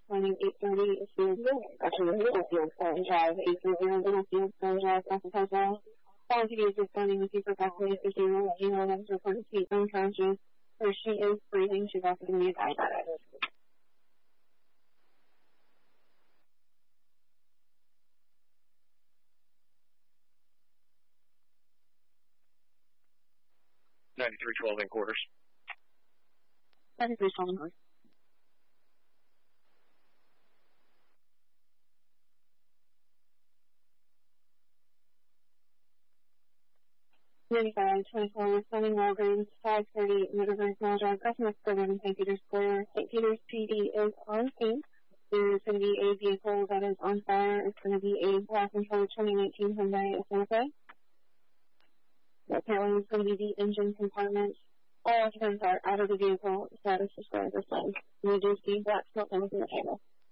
responding 830 Field actually Littlefield, Drive, 830 Littlefield, Drive, South of Hillsborough. All entities responding to Super Pathway 5011 reported to be unconscious, or she is breathing. She's also going to be diabetic. $9312 in quarters. 9312 in quarters. Responding Walgreens, 530 Middleburg Mall Drive, Customer Square, St. Peter's Square. St. Peter's PD is on scene. There's going to be a vehicle that is on fire. It's going to be a black and color 2019 Hyundai Santa Fe. Apparently it's going to be the engine compartment. All occupants are out of the vehicle. Status described as done. We do see black smoke coming from the table.